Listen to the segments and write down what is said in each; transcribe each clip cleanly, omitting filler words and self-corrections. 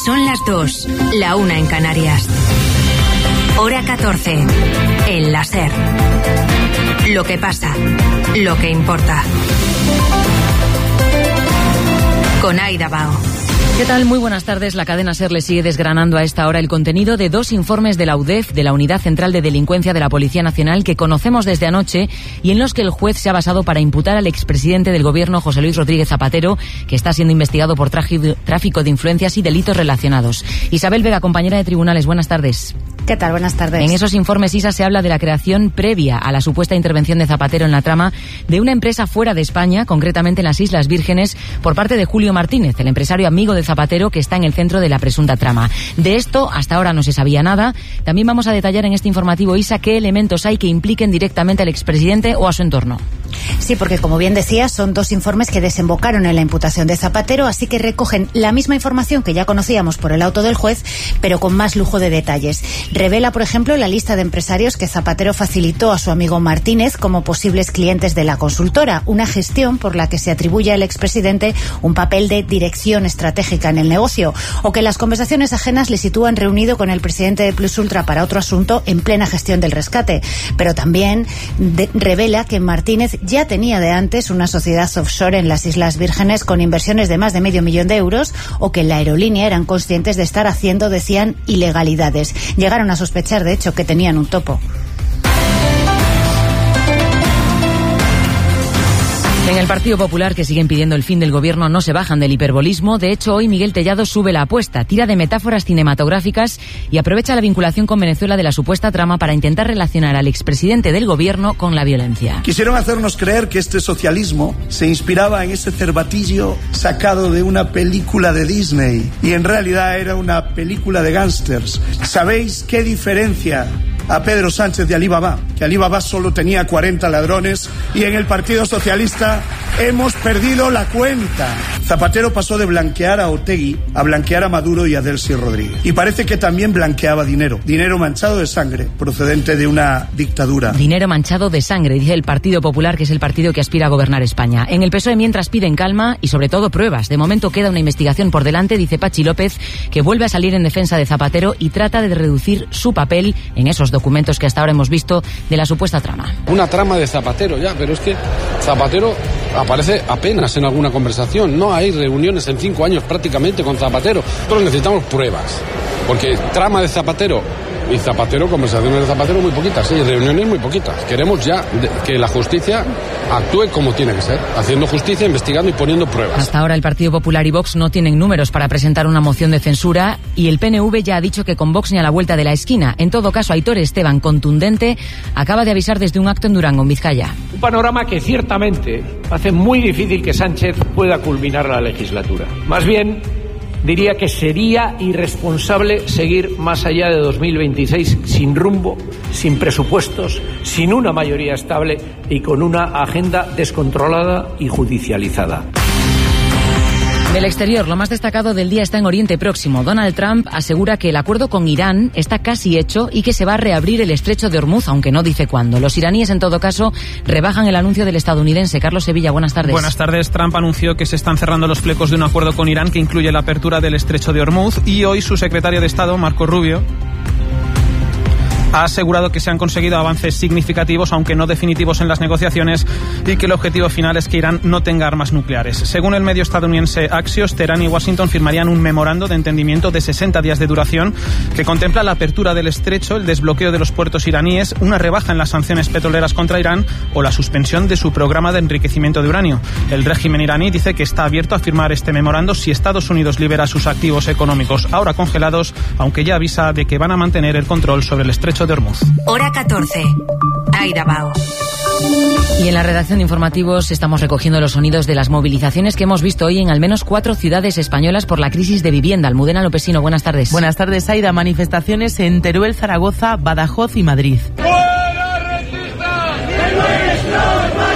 Son las 2, la 1 en Canarias. Hora 14, en la SER. Lo que pasa, lo que importa. Con Aida Bao. ¿Qué tal? Muy buenas tardes. La cadena SER le sigue desgranando a esta hora el contenido de 2 informes de la UDEF, de la Unidad Central de Delincuencia de la Policía Nacional, que conocemos desde anoche y en los que el juez se ha basado para imputar al expresidente del Gobierno, José Luis Rodríguez Zapatero, que está siendo investigado por tráfico de influencias y delitos relacionados. Isabel Vega, compañera de tribunales, buenas tardes. ¿Qué tal? Buenas tardes. En esos informes, Isa, se habla de la creación previa a la supuesta intervención de Zapatero en la trama de una empresa fuera de España, concretamente en las Islas Vírgenes, por parte de Julio Martínez, el empresario amigo de Zapatero que está en el centro de la presunta trama. De esto hasta ahora no se sabía nada. También vamos a detallar en este informativo, Isa, qué elementos hay que impliquen directamente al expresidente o a su entorno. Sí, porque como bien decías, son 2 informes que desembocaron en la imputación de Zapatero, así que recogen la misma información que ya conocíamos por el auto del juez, pero con más lujo de detalles. Revela, por ejemplo, la lista de empresarios que Zapatero facilitó a su amigo Martínez como posibles clientes de la consultora, una gestión por la que se atribuye al expresidente un papel de dirección estratégica en el negocio, o que las conversaciones ajenas le sitúan reunido con el presidente de Plus Ultra para otro asunto en plena gestión del rescate. Pero también revela que Martínez ya tenía de antes una sociedad offshore en las Islas Vírgenes con inversiones de más de $500,000 de euros, o que en la aerolínea eran conscientes de estar haciendo, decían, ilegalidades. Llegaron a sospechar, de hecho, que tenían un topo. En el Partido Popular, que siguen pidiendo el fin del gobierno, no se bajan del hiperbolismo. De hecho, hoy Miguel Tellado sube la apuesta, tira de metáforas cinematográficas y aprovecha la vinculación con Venezuela de la supuesta trama para intentar relacionar al expresidente del gobierno con la violencia. Quisieron hacernos creer que este socialismo se inspiraba en ese cervatillo sacado de una película de Disney y en realidad era una película de gángsters. ¿Sabéis qué diferencia a Pedro Sánchez de Alí Baba? Que Alí Baba solo tenía 40 ladrones y en el Partido Socialista hemos perdido la cuenta. Zapatero pasó de blanquear a Otegi a blanquear a Maduro y a Delcy Rodríguez. Y parece que también blanqueaba dinero manchado de sangre procedente de una dictadura. Dinero manchado de sangre, dice el Partido Popular, que es el partido que aspira a gobernar España. En el PSOE, mientras, piden calma y sobre todo pruebas. De momento queda una investigación por delante, dice Pachi López, que vuelve a salir en defensa de Zapatero y trata de reducir su papel en esos documentos que hasta ahora hemos visto de la supuesta trama. Una trama de Zapatero ya, pero es que Zapatero aparece apenas en alguna conversación. No hay reuniones en 5 años prácticamente con Zapatero. Nosotros necesitamos pruebas, porque trama de Zapatero y Zapatero, conversaciones de Zapatero muy poquitas, sí, reuniones muy poquitas. Queremos ya que la justicia actúe como tiene que ser, haciendo justicia, investigando y poniendo pruebas. Hasta ahora el Partido Popular y Vox no tienen números para presentar una moción de censura y el PNV ya ha dicho que con Vox ni a la vuelta de la esquina. En todo caso, Aitor Esteban, contundente, acaba de avisar desde un acto en Durango, en Vizcaya. Un panorama que ciertamente hace muy difícil que Sánchez pueda culminar la legislatura. Más bien, diría que sería irresponsable seguir más allá de 2026 sin rumbo, sin presupuestos, sin una mayoría estable y con una agenda descontrolada y judicializada. Del exterior, lo más destacado del día está en Oriente Próximo. Donald Trump asegura que el acuerdo con Irán está casi hecho y que se va a reabrir el estrecho de Hormuz, aunque no dice cuándo. Los iraníes, en todo caso, rebajan el anuncio del estadounidense. Carlos Sevilla, buenas tardes. Buenas tardes. Trump anunció que se están cerrando los flecos de un acuerdo con Irán que incluye la apertura del estrecho de Hormuz y hoy su secretario de Estado, Marco Rubio, ha asegurado que se han conseguido avances significativos, aunque no definitivos, en las negociaciones y que el objetivo final es que Irán no tenga armas nucleares. Según el medio estadounidense Axios, Teherán y Washington firmarían un memorando de entendimiento de 60 días de duración que contempla la apertura del estrecho, el desbloqueo de los puertos iraníes, una rebaja en las sanciones petroleras contra Irán o la suspensión de su programa de enriquecimiento de uranio. El régimen iraní dice que está abierto a firmar este memorando si Estados Unidos libera sus activos económicos ahora congelados, aunque ya avisa de que van a mantener el control sobre el estrecho de Hormuz. Hora 14. Aida Bao. Y en la redacción de informativos estamos recogiendo los sonidos de las movilizaciones que hemos visto hoy en al menos 4 ciudades españolas por la crisis de vivienda. Almudena Lopesino, buenas tardes. Buenas tardes, Aida. Manifestaciones en Teruel, Zaragoza, Badajoz y Madrid. ¡Fuera racista! ¡En nuestros barrios!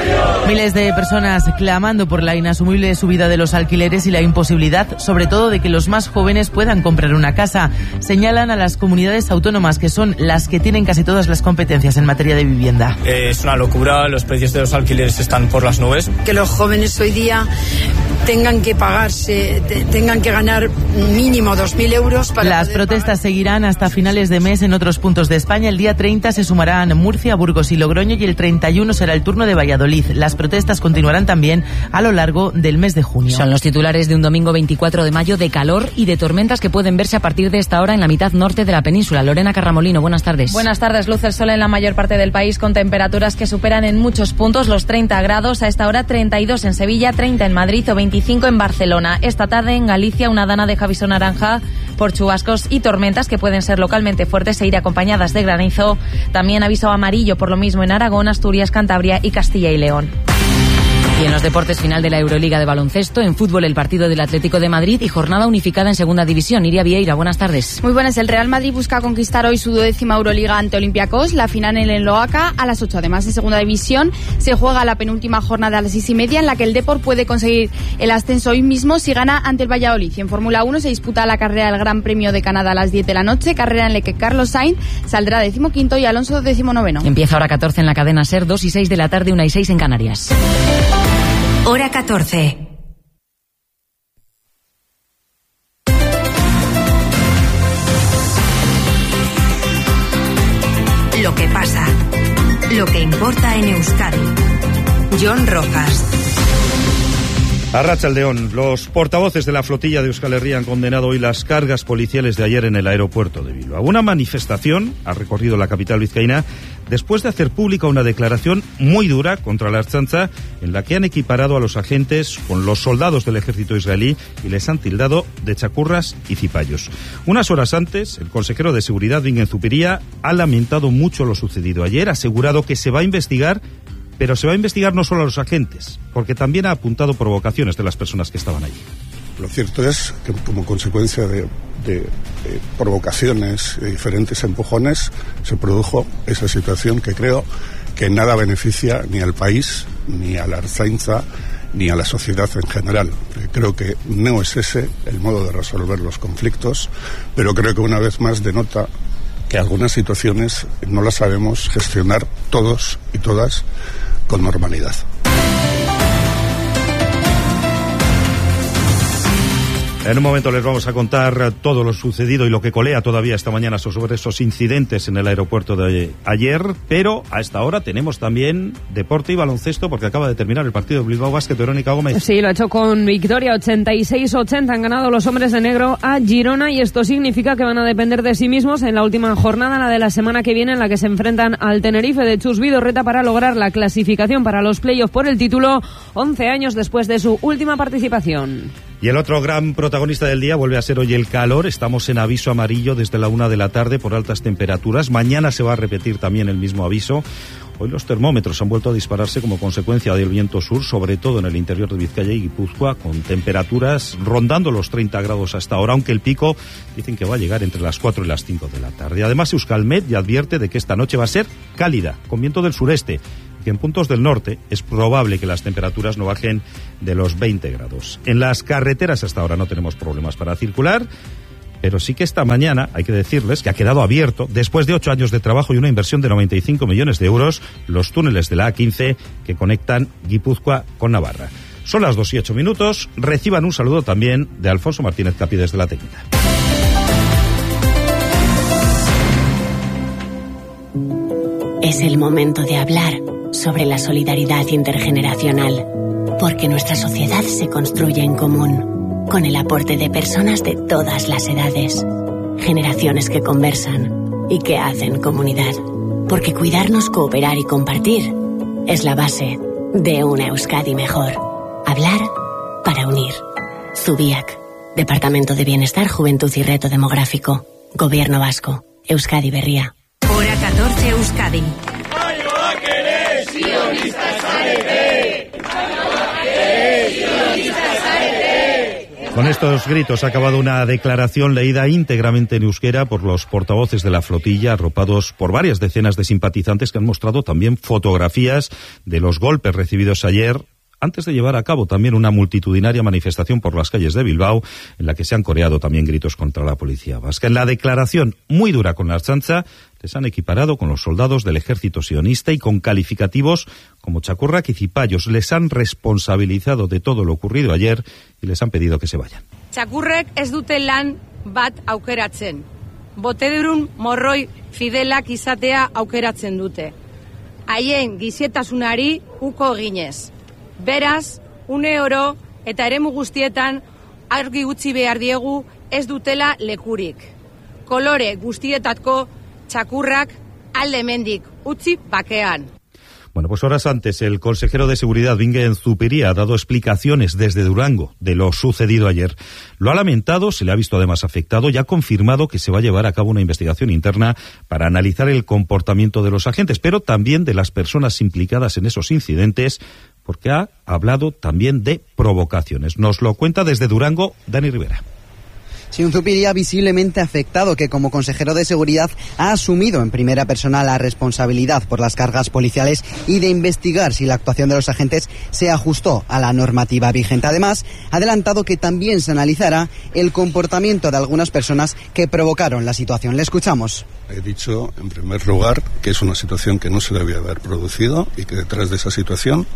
Miles de personas clamando por la inasumible subida de los alquileres y la imposibilidad, sobre todo, de que los más jóvenes puedan comprar una casa. Señalan a las comunidades autónomas, que son las que tienen casi todas las competencias en materia de vivienda. Es una locura, los precios de los alquileres están por las nubes. Que los jóvenes hoy día tengan que pagarse, tengan que ganar mínimo 2.000 euros para... Las protestas seguirán hasta finales de mes en otros puntos de España. El día 30 se sumarán Murcia, Burgos y Logroño, y el 31 será el turno de Valladolid. Las protestas continuarán también a lo largo del mes de junio. Son los titulares de un domingo 24 de mayo de calor y de tormentas que pueden verse a partir de esta hora en la mitad norte de la península. Lorena Carramolino, buenas tardes. Buenas tardes. Luce el sol en la mayor parte del país con temperaturas que superan en muchos puntos los 30 grados. A esta hora 32 en Sevilla, 30 en Madrid o 25 en Barcelona. Esta tarde en Galicia una dana deja aviso naranja por chubascos y tormentas que pueden ser localmente fuertes e ir acompañadas de granizo. También aviso amarillo por lo mismo en Aragón, Asturias, Cantabria y Castilla y León. Y en los deportes, final de la Euroliga de baloncesto, en fútbol el partido del Atlético de Madrid y jornada unificada en segunda división. Iria Vieira, buenas tardes. Muy buenas. El Real Madrid busca conquistar hoy su 12ª Euroliga ante Olympiacos, la final en el Loaca a las 8. Además, en segunda división se juega la penúltima jornada a las 6:30, en la que el Depor puede conseguir el ascenso hoy mismo si gana ante el Valladolid. Y en Fórmula 1 se disputa la carrera del Gran Premio de Canadá a las 10 de la noche, carrera en la que Carlos Sainz saldrá 15º y Alonso 19º. Empieza hora 14 en la cadena SER, 2 y 6 de la tarde, 1 y 6 en Canarias. Hora 14. Lo que pasa, lo que importa en Euskadi. Jon Rojas. Arratsaldeon, los portavoces de la flotilla de Euskal Herria han condenado hoy las cargas policiales de ayer en el aeropuerto de Bilbao. Una manifestación ha recorrido la capital vizcaína después de hacer pública una declaración muy dura contra la Ertzaintza, en la que han equiparado a los agentes con los soldados del ejército israelí y les han tildado de chacurras y cipayos. Unas horas antes, el consejero de Seguridad, Bingen Zupiria, ha lamentado mucho lo sucedido ayer, ha asegurado que se va a investigar, pero se va a investigar no solo a los agentes, porque también ha apuntado provocaciones de las personas que estaban allí. Lo cierto es que como consecuencia de provocaciones, de diferentes empujones, se produjo esa situación que creo que nada beneficia ni al país, ni a la Ertzaintza, ni a la sociedad en general. Creo que no es ese el modo de resolver los conflictos, pero creo que una vez más denota que algunas situaciones no las sabemos gestionar todos y todas con normalidad. En un momento les vamos a contar todo lo sucedido y lo que colea todavía esta mañana sobre esos incidentes en el aeropuerto de ayer, pero a esta hora tenemos también deporte y baloncesto porque acaba de terminar el partido de Bilbao Basket. Verónica Gómez. Sí, lo ha hecho con victoria 86-80. Han ganado los hombres de negro a Girona y esto significa que van a depender de sí mismos en la última jornada, la de la semana que viene, en la que se enfrentan al Tenerife de Chus Vidorreta para lograr la clasificación para los playoffs por el título 11 años después de su última participación. Y el otro gran protagonista del día vuelve a ser hoy el calor. Estamos en aviso amarillo desde la 1 de la tarde por altas temperaturas. Mañana se va a repetir también el mismo aviso. Hoy los termómetros han vuelto a dispararse como consecuencia del viento sur, sobre todo en el interior de Vizcaya y Guipúzcoa, con temperaturas rondando los 30 grados hasta ahora, aunque el pico dicen que va a llegar entre las 4 y las 5 de la tarde. Además, Euskalmet ya advierte de que esta noche va a ser cálida, con viento del sureste, que en puntos del norte es probable que las temperaturas no bajen de los 20 grados. En las carreteras hasta ahora no tenemos problemas para circular, pero sí que esta mañana hay que decirles que ha quedado abierto, después de 8 años de trabajo y una inversión de 95 millones de euros, los túneles de la A15 que conectan Guipúzcoa con Navarra. Son las 2:08. Reciban un saludo también de Alfonso Martínez Capi desde la técnica. Es el momento de hablar sobre la solidaridad intergeneracional, porque nuestra sociedad se construye en común, con el aporte de personas de todas las edades, generaciones que conversan y que hacen comunidad, porque cuidarnos, cooperar y compartir es la base de una Euskadi mejor. Hablar para unir. Zubiak, Departamento de Bienestar, Juventud y Reto Demográfico, Gobierno Vasco, Euskadi Berria. Hora 14 Euskadi. Con estos gritos ha acabado una declaración leída íntegramente en euskera por los portavoces de la flotilla, arropados por varias decenas de simpatizantes que han mostrado también fotografías de los golpes recibidos ayer, antes de llevar a cabo también una multitudinaria manifestación por las calles de Bilbao, en la que se han coreado también gritos contra la policía vasca. En la declaración muy dura con la Ertzaintza, les han equiparado con los soldados del ejército sionista y con calificativos como txakurrak y zipayos. Les han responsabilizado de todo lo ocurrido ayer y les han pedido que se vayan. Txakurrek ez dute lan bat aukeratzen. Botedurun morroi fidelak izatea aukeratzen dute. Haien gizietasunari uko eginez. Beraz, une oro eta eremu guztietan argi utzi behar diegu ez dutela lekurik. Kolore guztietako txakurrak alde hemendik utzi bakean. Bueno, pues horas antes, el consejero de Seguridad, Bingen Zupiria, ha dado explicaciones desde Durango de lo sucedido ayer. Lo ha lamentado, se le ha visto además afectado y ha confirmado que se va a llevar a cabo una investigación interna para analizar el comportamiento de los agentes, pero también de las personas implicadas en esos incidentes, porque ha hablado también de provocaciones. Nos lo cuenta desde Durango Dani Rivera. Sí, un Zupiria visiblemente afectado que como consejero de Seguridad ha asumido en primera persona la responsabilidad por las cargas policiales y de investigar si la actuación de los agentes se ajustó a la normativa vigente. Además, ha adelantado que también se analizará el comportamiento de algunas personas que provocaron la situación. Le escuchamos. He dicho, en primer lugar, que es una situación que no se debía haber producido y que detrás de esa situación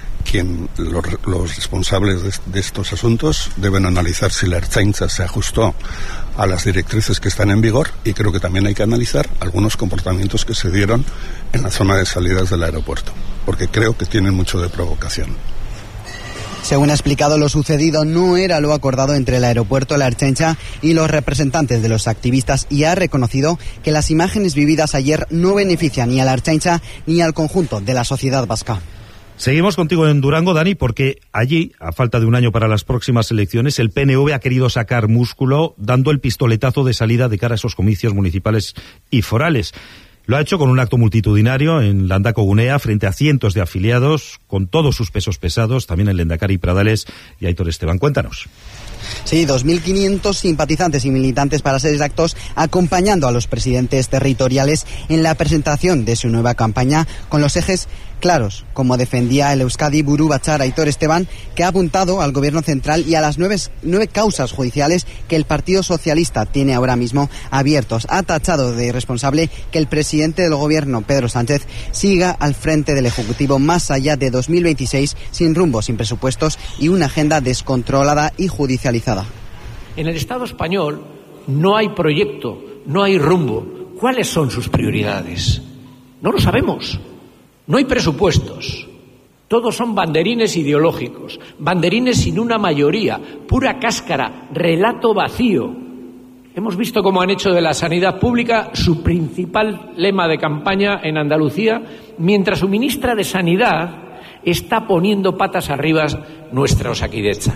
los responsables de estos asuntos deben analizar si la Ertzaintza se ajustó a las directrices que están en vigor, y creo que también hay que analizar algunos comportamientos que se dieron en la zona de salidas del aeropuerto, porque creo que tienen mucho de provocación. Según ha explicado, lo sucedido no era lo acordado entre el aeropuerto, la Ertzaintza y los representantes de los activistas, y ha reconocido que las imágenes vividas ayer no benefician ni a la Ertzaintza ni al conjunto de la sociedad vasca. Seguimos contigo en Durango, Dani, porque allí, a falta de un año para las próximas elecciones, el PNV ha querido sacar músculo dando el pistoletazo de salida de cara a esos comicios municipales y forales. Lo ha hecho con un acto multitudinario en Landako Gunea frente a cientos de afiliados, con todos sus pesos pesados, también el Lehendakari Pradales y Aitor Esteban. Cuéntanos. Sí, 2.500 simpatizantes y militantes para series de actos acompañando a los presidentes territoriales en la presentación de su nueva campaña con los ejes claros, como defendía el Euskadi Buru Batzar Aitor Esteban, que ha apuntado al gobierno central y a las nueve causas judiciales que el Partido Socialista tiene ahora mismo abiertos. Ha tachado de irresponsable que el presidente del gobierno, Pedro Sánchez, siga al frente del Ejecutivo más allá de 2026 sin rumbo, sin presupuestos y una agenda descontrolada y judicializada. En el Estado español no hay proyecto, no hay rumbo. ¿Cuáles son sus prioridades? No lo sabemos. No hay presupuestos. Todos son banderines ideológicos, banderines sin una mayoría, pura cáscara, relato vacío. Hemos visto cómo han hecho de la sanidad pública su principal lema de campaña en Andalucía, mientras su ministra de Sanidad está poniendo patas arriba nuestra Osakidetza.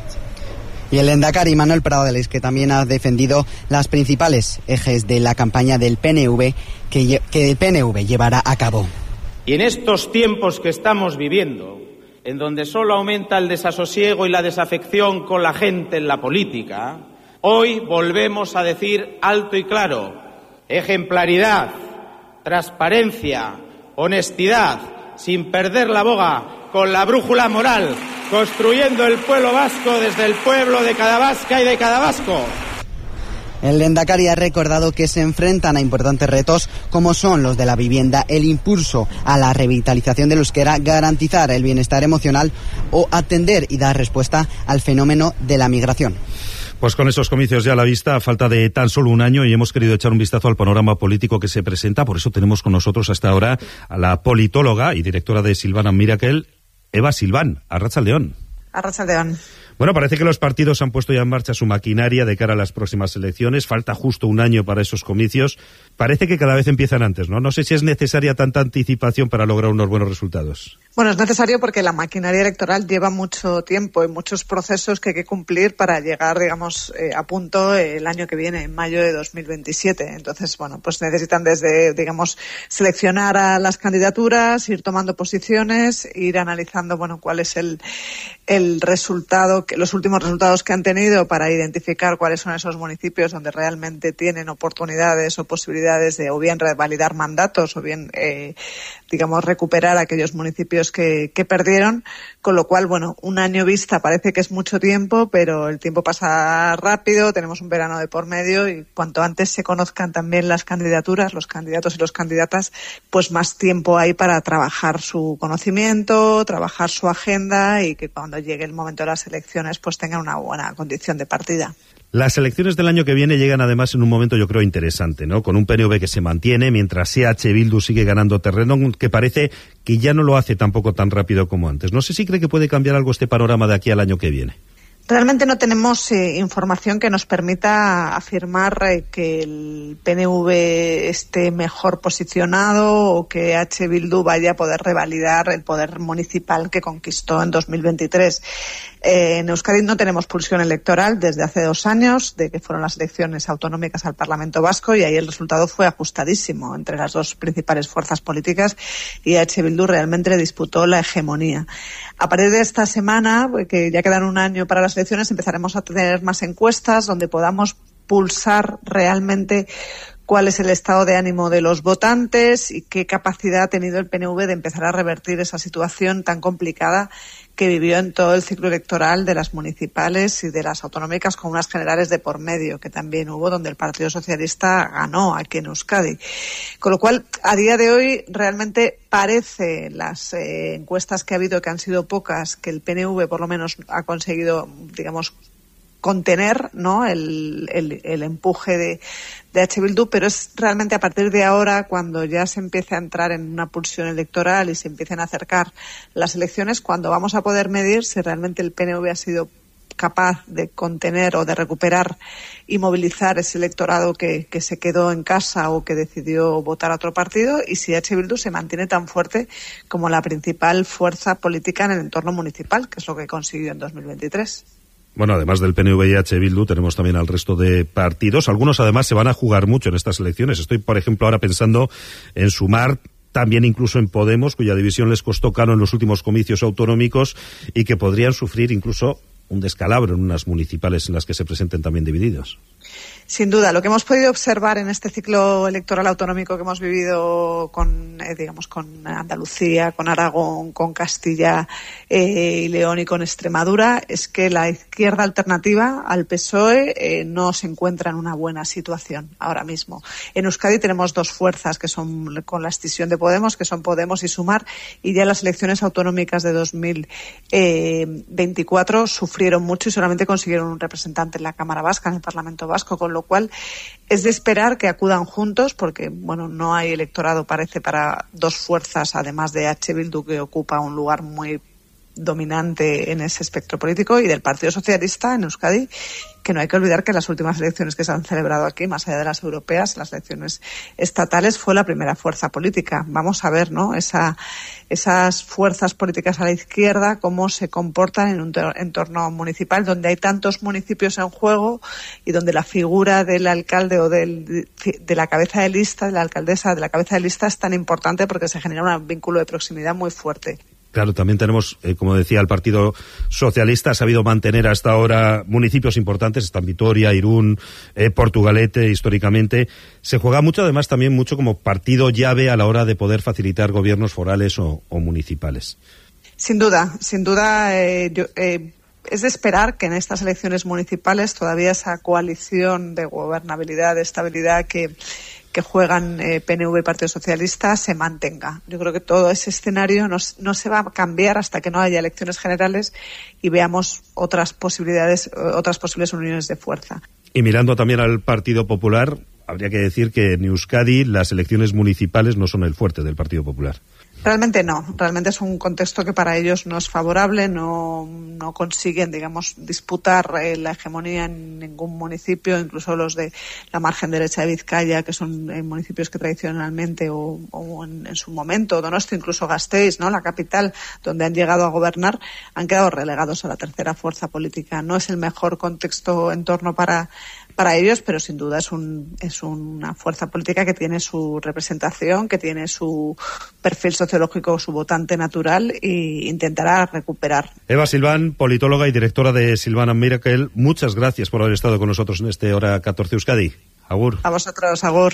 Y el Lehendakari Manuel Pradales, que también ha defendido las principales ejes de la campaña del PNV que el PNV llevará a cabo. Y en estos tiempos que estamos viviendo, en donde solo aumenta el desasosiego y la desafección con la gente en la política, hoy volvemos a decir alto y claro: ejemplaridad, transparencia, honestidad, sin perder la boga, con la brújula moral, construyendo el pueblo vasco desde el pueblo de cada vasca y de cada vasco. El Lehendakari ha recordado que se enfrentan a importantes retos como son los de la vivienda, el impulso a la revitalización del euskera, garantizar el bienestar emocional o atender y dar respuesta al fenómeno de la migración. Pues con esos comicios ya a la vista, a falta de tan solo un año, y hemos querido echar un vistazo al panorama político que se presenta. Por eso tenemos con nosotros hasta ahora a la politóloga y directora de Silvana Miracle, Eva Silván. Arratsaldeon. Arratsaldeon. Bueno, parece que los partidos han puesto ya en marcha su maquinaria de cara a las próximas elecciones. Falta justo un año para esos comicios. Parece que cada vez empiezan antes, ¿no? No sé si es necesaria tanta anticipación para lograr unos buenos resultados. Bueno, es necesario porque la maquinaria electoral lleva mucho tiempo y muchos procesos que hay que cumplir para llegar, digamos, a punto el año que viene, en mayo de 2027. Entonces, bueno, pues necesitan desde, digamos, seleccionar a las candidaturas, ir tomando posiciones, ir analizando, bueno, cuál es el resultado los últimos resultados que han tenido para identificar cuáles son esos municipios donde realmente tienen oportunidades o posibilidades de o bien revalidar mandatos o bien, recuperar aquellos municipios que perdieron, con lo cual, un año vista parece que es mucho tiempo, pero el tiempo pasa rápido, tenemos un verano de por medio y cuanto antes se conozcan también las candidaturas, los candidatos y las candidatas, pues más tiempo hay para trabajar su conocimiento, trabajar su agenda y que cuando llegue el momento de las elecciones pues tengan una buena condición de partida. Las elecciones del año que viene llegan además en un momento yo creo interesante, ¿no? Con un PNV que se mantiene mientras EH Bildu sigue ganando terreno, que parece que ya no lo hace tampoco tan rápido como antes. No sé si cree que puede cambiar algo este panorama de aquí al año que viene. Realmente no tenemos información que nos permita afirmar que el PNV esté mejor posicionado o que EH Bildu vaya a poder revalidar el poder municipal que conquistó en 2023. En Euskadi no tenemos pulsión electoral desde hace 2 años, de que fueron las elecciones autonómicas al Parlamento Vasco, y ahí el resultado fue ajustadísimo entre las dos principales fuerzas políticas y EH Bildu realmente le disputó la hegemonía. A partir de esta semana, que ya quedan un año para las elecciones, empezaremos a tener más encuestas donde podamos pulsar realmente cuál es el estado de ánimo de los votantes y qué capacidad ha tenido el PNV de empezar a revertir esa situación tan complicada que vivió en todo el ciclo electoral de las municipales y de las autonómicas, con unas generales de por medio que también hubo, donde el Partido Socialista ganó aquí en Euskadi. Con lo cual, a día de hoy, realmente parece, las encuestas que ha habido, que han sido pocas, que el PNV por lo menos ha conseguido, contener, ¿no?, el empuje de EH Bildu, pero es realmente a partir de ahora, cuando ya se empiece a entrar en una pulsión electoral y se empiecen a acercar las elecciones, cuando vamos a poder medir si realmente el PNV ha sido capaz de contener o de recuperar y movilizar ese electorado que se quedó en casa o que decidió votar a otro partido, y si EH Bildu se mantiene tan fuerte como la principal fuerza política en el entorno municipal, que es lo que consiguió en 2023. Bueno, además del PNV y EH Bildu, tenemos también al resto de partidos. Algunos, además, se van a jugar mucho en estas elecciones. Estoy, por ejemplo, ahora pensando en Sumar, también incluso en Podemos, cuya división les costó caro en los últimos comicios autonómicos y que podrían sufrir incluso un descalabro en unas municipales en las que se presenten también divididos. Sin duda, lo que hemos podido observar en este ciclo electoral autonómico que hemos vivido con Andalucía, con Aragón, con Castilla y León y con Extremadura, es que la izquierda alternativa al PSOE no se encuentra en una buena situación ahora mismo. En Euskadi tenemos 2 fuerzas que son con la escisión de Podemos, que son Podemos y Sumar, y ya las elecciones autonómicas de 2024 sufrieron mucho y solamente consiguieron un representante en la Cámara Vasca, en el Parlamento Vasco, con lo cual es de esperar que acudan juntos, porque no hay electorado, parece, para 2 fuerzas, además de EH Bildu, que ocupa un lugar muy dominante en ese espectro político, y del Partido Socialista en Euskadi, que no hay que olvidar que las últimas elecciones que se han celebrado aquí, más allá de las europeas, las elecciones estatales, fue la primera fuerza política. Vamos a ver, ¿no?, esas fuerzas políticas a la izquierda, cómo se comportan en un entorno municipal donde hay tantos municipios en juego y donde la figura del alcalde o de la cabeza de lista, de la alcaldesa, de la cabeza de lista, es tan importante porque se genera un vínculo de proximidad muy fuerte. Claro, también tenemos, como decía, el Partido Socialista ha sabido mantener hasta ahora municipios importantes, están Vitoria, Irún, Portugalete, históricamente. Se juega mucho, además, también mucho como partido llave a la hora de poder facilitar gobiernos forales o municipales. Sin duda, es de esperar que en estas elecciones municipales todavía esa coalición de gobernabilidad, de estabilidad que juegan PNV y Partido Socialista se mantenga. Yo creo que todo ese escenario no se va a cambiar hasta que no haya elecciones generales y veamos otras posibles uniones de fuerza. Y mirando también al Partido Popular, habría que decir que en Euskadi las elecciones municipales no son el fuerte del Partido Popular. Realmente no, realmente es un contexto que para ellos no es favorable, no consiguen, disputar la hegemonía en ningún municipio, incluso los de la margen derecha de Vizcaya, que son municipios que tradicionalmente o en su momento, Donosti, incluso Gasteiz, ¿no?, la capital, donde han llegado a gobernar, han quedado relegados a la tercera fuerza política. No es el mejor contexto entorno para para ellos, pero sin duda es una fuerza política que tiene su representación, que tiene su perfil sociológico, su votante natural, e intentará recuperar. Eva Silván, politóloga y directora de Silván and Miracle, muchas gracias por haber estado con nosotros en este Hora 14 Euskadi. Agur. A vosotros, agur.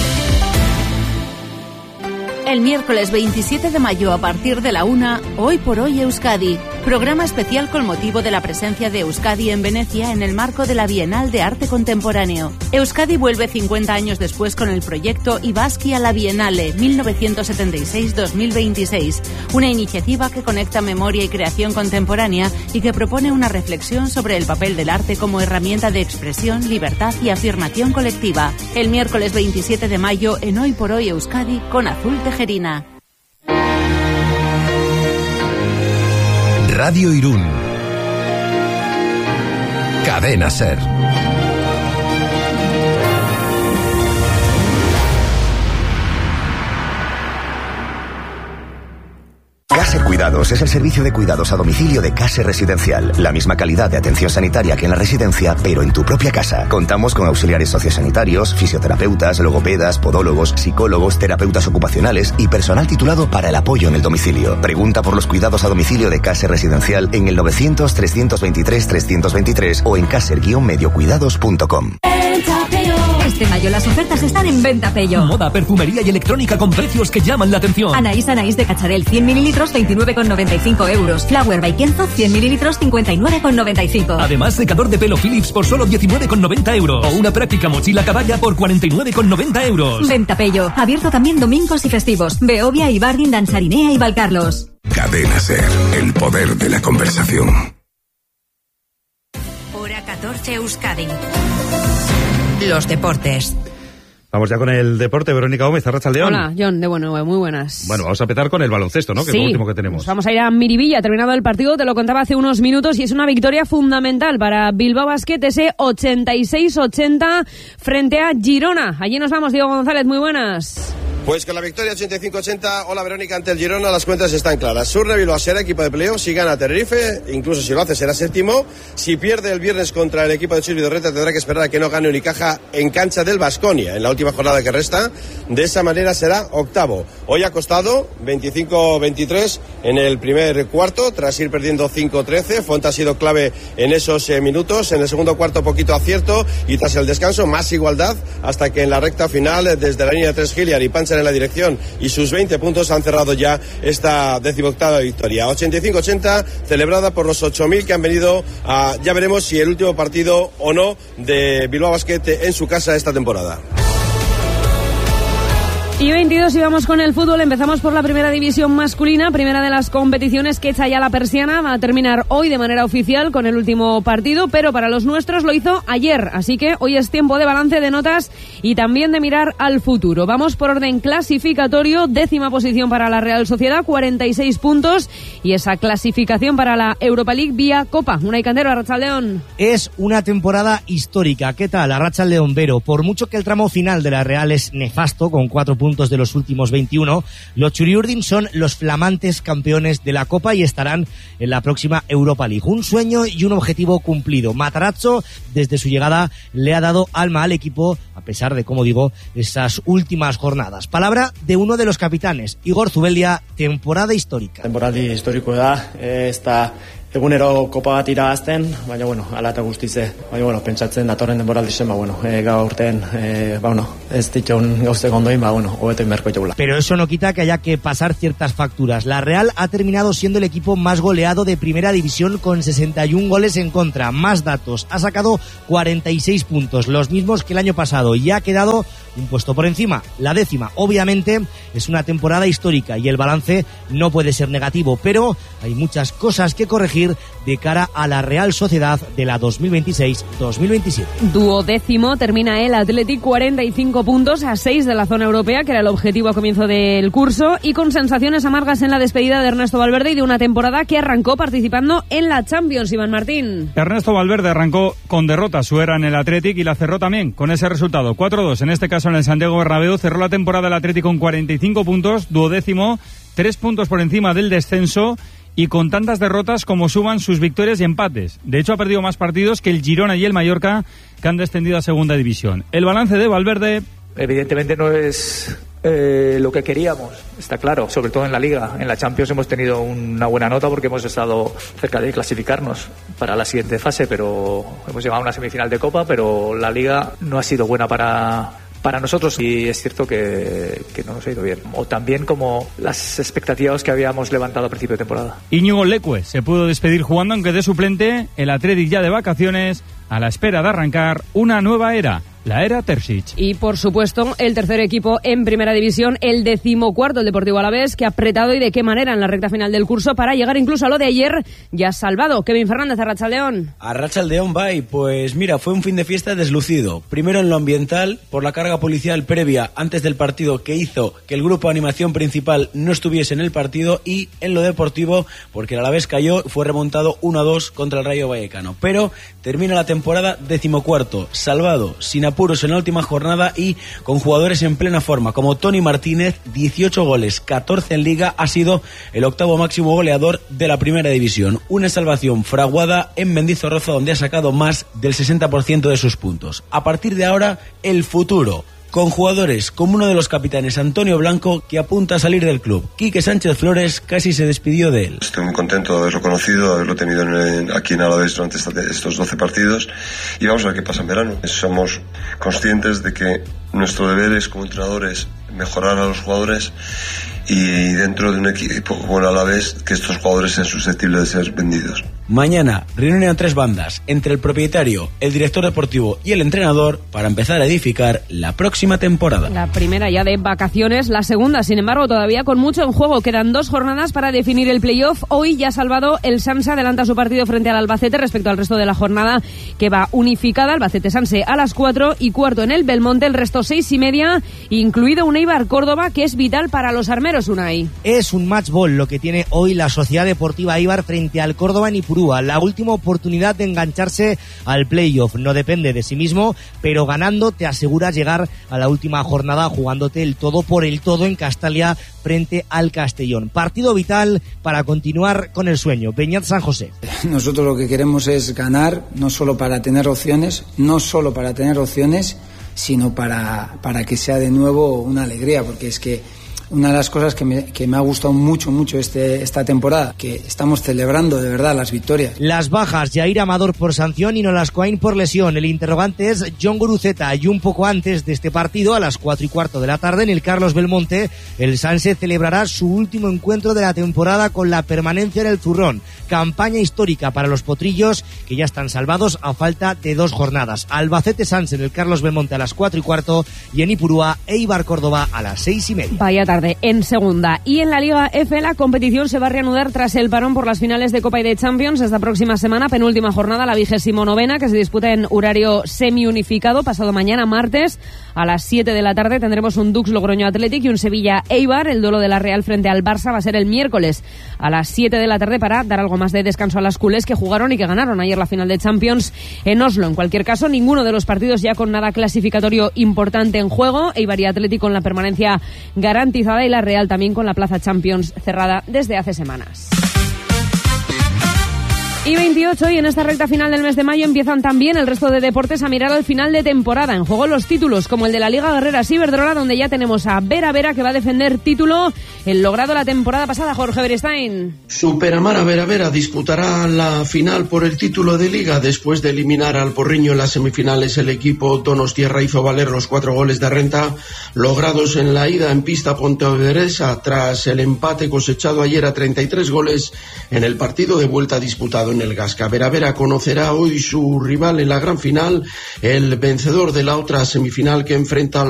El miércoles 27 de mayo a partir de la 1, Hoy por Hoy Euskadi, programa especial con motivo de la presencia de Euskadi en Venecia en el marco de la Bienal de Arte Contemporáneo. Euskadi vuelve 50 años después con el proyecto Ibaski a la Bienale 1976-2026, una iniciativa que conecta memoria y creación contemporánea y que propone una reflexión sobre el papel del arte como herramienta de expresión, libertad y afirmación colectiva. El miércoles 27 de mayo en Hoy por Hoy Euskadi con Azul Tejerina. Radio Irún. Cadena SER. Caser Cuidados es el servicio de cuidados a domicilio de Caser Residencial. La misma calidad de atención sanitaria que en la residencia, pero en tu propia casa. Contamos con auxiliares sociosanitarios, fisioterapeutas, logopedas, podólogos, psicólogos, terapeutas ocupacionales y personal titulado para el apoyo en el domicilio. Pregunta por los cuidados a domicilio de Caser Residencial en el 900-323-323 o en caser-mediocuidados.com. Este mayo las ofertas están en Venta Pello. Moda, perfumería y electrónica con precios que llaman la atención. Anaís de Cacharel 100 mililitros 29,95 euros. Flower by Kenzo 100 mililitros 59,95. Además, secador de pelo Philips por solo 19,90 euros. O una práctica mochila caballa por 49,90 euros. Venta Pello. Abierto también domingos y festivos. Beovia, Ibardin, Danzarinea y Valcarlos. Cadena SER. El poder de la conversación. Hora 14 Euskadi. Los deportes. Vamos ya con el deporte. Verónica Gómez, Arratsaldeón. Hola, John, de bueno, muy buenas. Bueno, vamos a empezar con el baloncesto, ¿no? Que sí, es lo último que tenemos. Pues vamos a ir a Miribilla. Terminado el partido, te lo contaba hace unos minutos, y es una victoria fundamental para Bilbao Basket, ese 86-80 frente a Girona. Allí nos vamos, Diego González, muy buenas. Pues con la victoria 85-80, hola Verónica, ante el Girona las cuentas están claras. Surne Bilbao será equipo de playoff si gana Tenerife, incluso si lo hace será séptimo. Si pierde el viernes contra el equipo de Chus Vidorreta tendrá que esperar a que no gane Unicaja en cancha del Baskonia en la última jornada que resta. De esa manera será octavo. Hoy ha costado 25-23 en el primer cuarto, tras ir perdiendo 5-13. Fonte ha sido clave en esos minutos. En el segundo cuarto poquito acierto y tras el descanso más igualdad hasta que en la recta final desde la línea de 3 Gillian y Pancha en la dirección y sus 20 puntos han cerrado ya esta 18ª victoria. 85-80, celebrada por los 8.000 que han venido a, ya veremos si el último partido o no de Bilbao Basket en su casa esta temporada. Y 22 y vamos con el fútbol. Empezamos por la primera división masculina, primera de las competiciones que echa ya la persiana. Va a terminar hoy de manera oficial con el último partido, pero para los nuestros lo hizo ayer. Así que hoy es tiempo de balance de notas y también de mirar al futuro. Vamos por orden clasificatorio. 10ª posición para la Real Sociedad, 46 puntos. Y esa clasificación para la Europa League vía Copa. Unai Cantero, Arratsaldeón. Es una temporada histórica. ¿Qué tal, Arratsaldeón, Vero? Por mucho que el tramo final de la Real es nefasto, con 4 puntos de los últimos 21, los Txuri-Urdin son los flamantes campeones de la Copa y estarán en la próxima Europa League. Un sueño y un objetivo cumplido. Matarazzo, desde su llegada, le ha dado alma al equipo, a pesar de, como digo, esas últimas jornadas. Palabra de uno de los capitanes, Igor Zubeldia, temporada histórica. Temporada histórico da, esta egunero kopa bat irabazten, baina hala eta guztize, baina pentsatzen datorren denboraldi zen, gaurten, ez ditun gauztek ondoin, hobeto inberko jaula. Pero eso no quita que haya que pasar ciertas facturas. La Real ha terminado siendo el equipo más goleado de primera división con 61 goles en contra. Más datos, ha sacado 46 puntos, los mismos que el año pasado, y ha quedado un puesto por encima, la 10ª. Obviamente es una temporada histórica y el balance no puede ser negativo, pero hay muchas cosas que corregir de cara a la Real Sociedad de la 2026-2027. 12º termina el Athletic, 45 puntos a 6 de la zona europea, que era el objetivo a comienzo del curso, y con sensaciones amargas en la despedida de Ernesto Valverde y de una temporada que arrancó participando en la Champions. Iván Martín. Ernesto Valverde arrancó con derrota su era en el Athletic y la cerró también con ese resultado, 4-2 en este caso en el Santiago Bernabéu. Cerró la temporada el Athletic con 45 puntos, 12º, 3 puntos por encima del descenso y con tantas derrotas como suman sus victorias y empates. De hecho, ha perdido más partidos que el Girona y el Mallorca que han descendido a segunda división. El balance de Valverde... Evidentemente no es lo que queríamos, está claro, sobre todo en la Liga. En la Champions hemos tenido una buena nota porque hemos estado cerca de clasificarnos para la siguiente fase, pero hemos llegado a una semifinal de Copa, pero la Liga no ha sido buena para nosotros, y es cierto que no nos ha ido bien, o también como las expectativas que habíamos levantado a principio de temporada. Íñigo Leque se pudo despedir jugando, aunque de suplente. El Athletic ya de vacaciones, a la espera de arrancar una nueva era, la era Terzic. Y por supuesto el tercer equipo en primera división, el 14º, el Deportivo Alavés, que ha apretado y de qué manera en la recta final del curso para llegar incluso a lo de ayer ya salvado. Kevin Fernández, Arratsaldeon. Arratsaldeon, bye. Pues mira, fue un fin de fiesta deslucido. Primero en lo ambiental, por la carga policial previa antes del partido que hizo que el grupo de animación principal no estuviese en el partido, y en lo deportivo porque el Alavés cayó, fue remontado 1-2 contra el Rayo Vallecano. Pero termina la temporada 14º, salvado, sin apuros en la última jornada y con jugadores en plena forma como Toni Martínez, 18 goles, 14 en Liga, ha sido el octavo máximo goleador de la primera división. Una salvación fraguada en Mendizorroza, donde ha sacado más del 60% de sus puntos. A partir de ahora, el futuro, con jugadores como uno de los capitanes, Antonio Blanco, que apunta a salir del club. Quique Sánchez Flores casi se despidió de él. Estoy muy contento de haberlo conocido, de haberlo tenido aquí en Alavés durante estos 12 partidos, y vamos a ver qué pasa en verano. Somos conscientes de que nuestro deber es, como entrenadores, mejorar a los jugadores, y dentro de un equipo como el Alavés, que estos jugadores sean susceptibles de ser vendidos. Mañana, reunión a 3 bandas entre el propietario, el director deportivo y el entrenador para empezar a edificar la próxima temporada. La primera ya de vacaciones, la segunda, sin embargo, todavía con mucho en juego. Quedan 2 jornadas para definir el playoff. Hoy ya salvado, el Sanse adelanta su partido frente al Albacete respecto al resto de la jornada, que va unificada. Albacete-Sanse a las 4 y cuarto en el Belmonte, el resto 6:30, incluido un Eibar-Córdoba que es vital para los armeros, Unai. Es un match ball lo que tiene hoy la Sociedad Deportiva Eibar frente al Córdoba en Ipurúa. La última oportunidad de engancharse al playoff. No depende de sí mismo, pero ganando te aseguras llegar a la última jornada jugándote el todo por el todo en Castalia frente al Castellón. Partido vital para continuar con el sueño. Beñat San José. Nosotros lo que queremos es ganar, no solo para tener opciones, sino para que sea de nuevo una alegría, porque es que una de las cosas que me ha gustado mucho esta temporada, que estamos celebrando de verdad las victorias. Las bajas, Jair Amador por sanción y Nolascoain por lesión. El interrogante es John Guruceta, y un poco antes de este partido, a las 4:15 de la tarde, en el Carlos Belmonte, el Sanse celebrará su último encuentro de la temporada con la permanencia en el Zurrón. Campaña histórica para los potrillos, que ya están salvados a falta de 2 jornadas. Albacete-Sanse en el Carlos Belmonte a las 4:15, y en Ipurúa, Eibar-Córdoba a las 6:30. Vaya tarde. En segunda y en la Liga F, la competición se va a reanudar tras el parón por las finales de Copa y de Champions esta próxima semana, penúltima jornada, la 29ª, que se disputa en horario semi-unificado. Pasado mañana, martes, a las 7 de la tarde, tendremos un Dux Logroño Athletic y un Sevilla Eibar. El duelo de la Real frente al Barça va a ser el miércoles a las 7 de la tarde, para dar algo más de descanso a las culés, que jugaron y que ganaron ayer la final de Champions en Oslo. En cualquier caso, ninguno de los partidos ya con nada clasificatorio importante en juego. Eibar y Athletic con la permanencia garantizada, y la Real también con la plaza Champions cerrada desde hace semanas. Y 28, y en esta recta final del mes de mayo empiezan también el resto de deportes a mirar al final de temporada. En juego los títulos, como el de la Liga Guerreras Iberdrola, donde ya tenemos a Vera Vera, que va a defender título, el logrado la temporada pasada. Jorge Beristain. Superamara Vera Vera disputará la final por el título de Liga. Después de eliminar al Porriño en las semifinales, el equipo Donostiarra hizo valer los 4 goles de renta logrados en la ida en pista pontevedresa, tras el empate cosechado ayer a 33 goles en el partido de vuelta disputado en el Gasca. Vera Vera conocerá hoy su rival en la gran final, el vencedor de la otra semifinal que enfrenta al